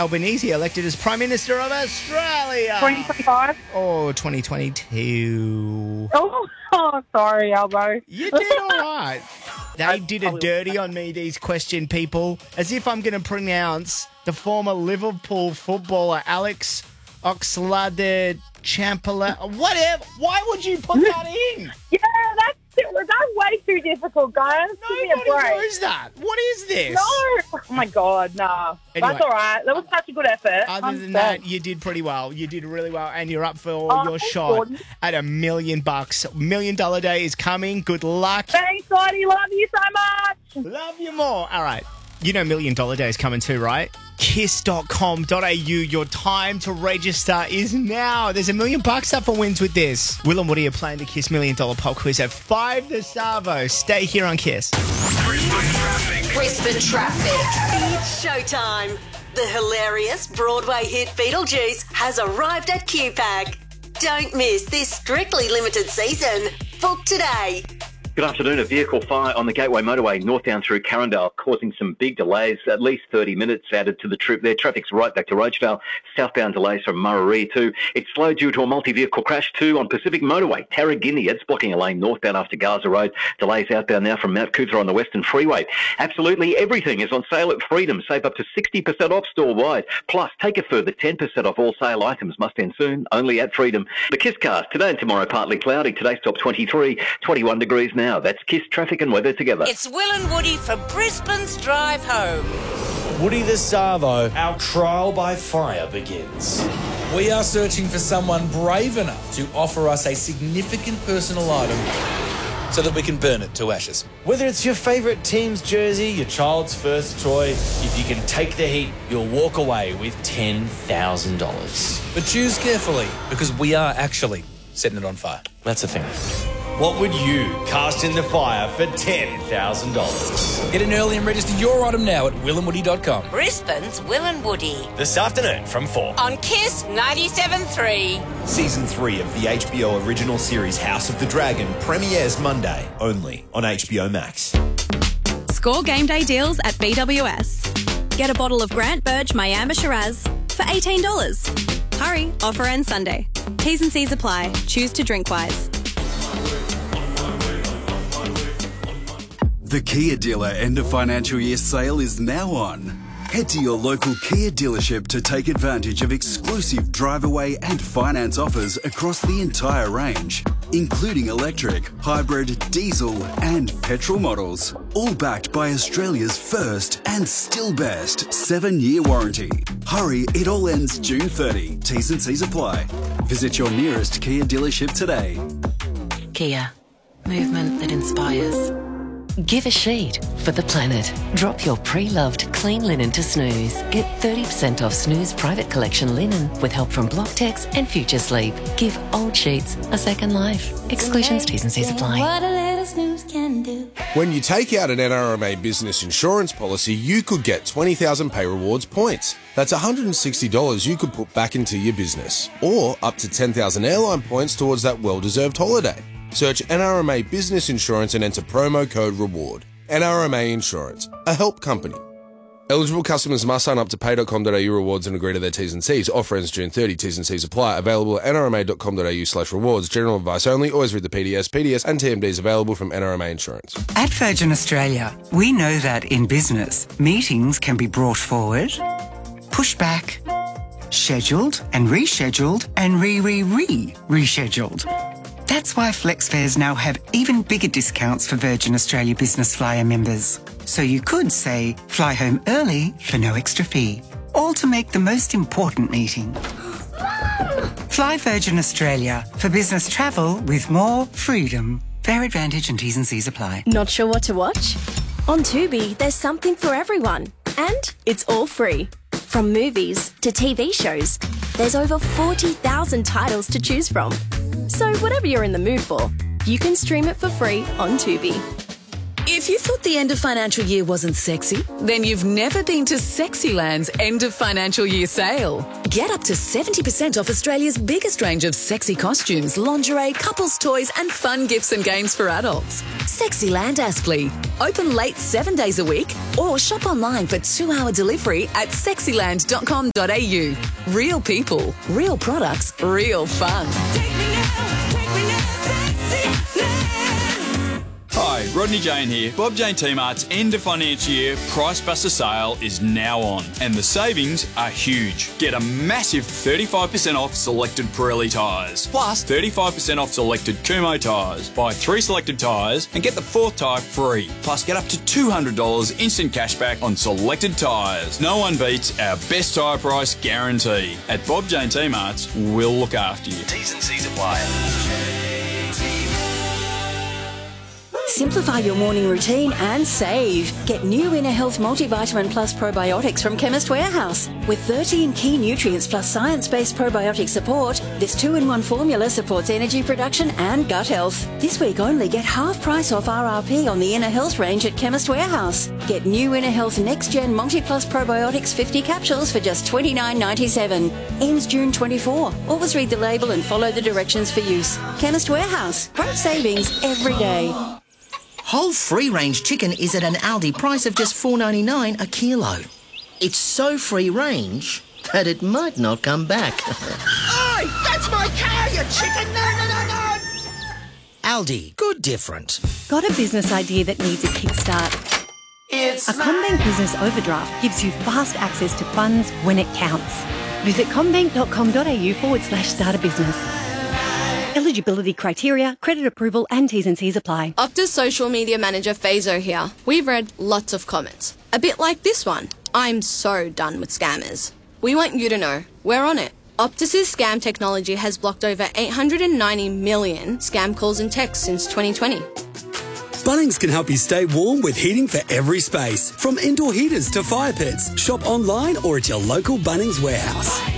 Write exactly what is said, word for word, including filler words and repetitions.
Albanese elected as Prime Minister of Australia? twenty twenty-five. Or twenty twenty-two? Oh, oh, sorry, Albo. You did all right. They did a dirty on me, these question people, as if I'm going to pronounce the former Liverpool footballer Alex Oxlade-Chamberlain. Whatever. Why would you put that in? Yeah, that's that's way too difficult, guys. Give me a Nobody break. knows that. What is this? No. Oh, my God, nah. Anyway. That's all right. That was such a good effort. Other I'm than sad. that, you did pretty well. You did really well, and you're up for Oh, your thanks, shot Gordon. at a million bucks. Million dollar day is coming. Good luck. Thanks, Lottie. Love you so much. Love you more. All right. You know Million Dollar Day is coming too, right? kiss dot com dot a u. Your time to register is now. There's a million bucks up for wins with this. Will and Woody are playing the Kiss Million Dollar Pop Quiz at five to Savo. Stay here on Kiss. Brisbane Traffic. Brisbane Traffic. It's showtime. The hilarious Broadway hit Beetlejuice has arrived at Q PAC. Don't miss this strictly limited season. Book today. Good afternoon. A vehicle fire on the Gateway Motorway northbound through Carindale, causing some big delays. At least thirty minutes added to the trip there. Traffic's right back to Rochedale. Southbound delays from Murray too. It's slow due to a multi-vehicle crash too on Pacific Motorway. Tarragini, it's blocking a lane northbound after Gaza Road. Delays outbound now from Mount Cootha on the Western Freeway. Absolutely everything is on sale at Freedom. Save up to sixty percent off store-wide. Plus, take a further ten percent off all sale items. Must end soon, only at Freedom. The Kiss cars, today and tomorrow partly cloudy. Today's top twenty-three, twenty-one degrees now. That's Kiss traffic and weather together. It's Will and Woody for Brisbane's Drive Home. Woody the Savo, our trial by fire begins. We are searching for someone brave enough to offer us a significant personal item so that we can burn it to ashes. Whether it's your favourite team's jersey, your child's first toy, if you can take the heat, you'll walk away with ten thousand dollars. But choose carefully, because we are actually setting it on fire. That's the thing. What would you cast in the fire for ten thousand dollars? Get in early and register your item now at will and woody dot com. Brisbane's Will and Woody. This afternoon from four. On Kiss ninety-seven point three. Season three of the H B O original series House of the Dragon premieres Monday, only on H B O Max. Score game day deals at B W S. Get a bottle of Grant Burge Miami Shiraz for eighteen dollars. Hurry, offer ends Sunday. T's and C's apply. Choose to drink wise. The Kia dealer end of financial year sale is now on. Head to your local Kia dealership to take advantage of exclusive drive away and finance offers across the entire range, including electric, hybrid, diesel and petrol models, all backed by Australia's first and still best seven-year warranty. Hurry, it all ends June thirtieth. T's and C's apply. Visit your nearest Kia dealership today. Kia. Movement that inspires. Give a sheet for the planet. Drop your pre-loved clean linen to Snooze. Get thirty percent off Snooze private collection linen with help from Blocktex and Future Sleep. Give old sheets a second life. Exclusions, T's and C's apply. What a little snooze can do. When you take out an N R M A business insurance policy, you could get twenty thousand Pay Rewards points. That's one hundred sixty dollars you could put back into your business. Or up to ten thousand airline points towards that well-deserved holiday. Search N R M A Business Insurance and enter promo code REWARD. N R M A Insurance, a help company. Eligible customers must sign up to pay dot com dot a u rewards and agree to their T's and C's. Offer ends June thirtieth. T's and C's apply. Available at n r m a dot com dot a u slash rewards. General advice only. Always read the P D S. P D S and T M Ds available from N R M A Insurance. At Virgin Australia, we know that in business, meetings can be brought forward, pushed back, scheduled and rescheduled and re-re-re-rescheduled. That's why FlexFares now have even bigger discounts for Virgin Australia Business Flyer members. So you could say, fly home early for no extra fee. All to make the most important meeting. Fly Virgin Australia for business travel with more freedom. Fair advantage and T's and C's apply. Not sure what to watch? On Tubi, there's something for everyone. And it's all free. From movies to T V shows, there's over forty thousand titles to choose from. So whatever you're in the mood for, you can stream it for free on Tubi. If you thought the end of financial year wasn't sexy, then you've never been to Sexyland's end of financial year sale. Get up to seventy percent off Australia's biggest range of sexy costumes, lingerie, couples toys and fun gifts and games for adults. Sexyland Aspley. Open late seven days a week or shop online for two-hour delivery at sexyland dot com dot a u. Real people, real products, real fun. Hi, Rodney Jane here. Bob Jane T-Mart's end of financial year Price Buster sale is now on and the savings are huge. Get a massive thirty-five percent off selected Pirelli tyres, plus thirty-five percent off selected Kumo tyres. Buy three selected tyres and get the fourth tyre free. Plus get up to two hundred dollars instant cashback on selected tyres. No one beats our best tyre price guarantee. At Bob Jane T-Mart's, we'll look after you. T's and C's apply. Simplify your morning routine and save. Get new Inner Health Multivitamin Plus Probiotics from Chemist Warehouse. With thirteen key nutrients plus science-based probiotic support, this two-in-one formula supports energy production and gut health. This week only get half price off R R P on the Inner Health range at Chemist Warehouse. Get new Inner Health Next Gen Multi Plus Probiotics fifty capsules for just twenty-nine ninety-seven. Ends June twenty-fourth. Always read the label and follow the directions for use. Chemist Warehouse. Great savings every day. Whole free-range chicken is at an Aldi price of just four dollars ninety-nine a kilo. It's so free-range that it might not come back. Oi! That's my car, you chicken! No, no, no, no! Aldi, good different. Got a business idea that needs a kickstart? It's a CommBank Business Overdraft gives you fast access to funds when it counts. Visit commbank dot com dot a u forward slash start a business. Eligibility criteria, credit approval and T's and C's apply. Optus social media manager Fazo here. We've read lots of comments. A bit like this one. I'm so done with scammers. We want you to know, we're on it. Optus's scam technology has blocked over eight hundred ninety million scam calls and texts since twenty twenty. Bunnings can help you stay warm with heating for every space. From indoor heaters to fire pits. Shop online or at your local Bunnings warehouse.